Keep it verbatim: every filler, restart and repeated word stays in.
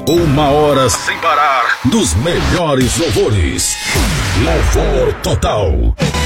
Uma hora sem parar dos melhores louvores. Louvor total.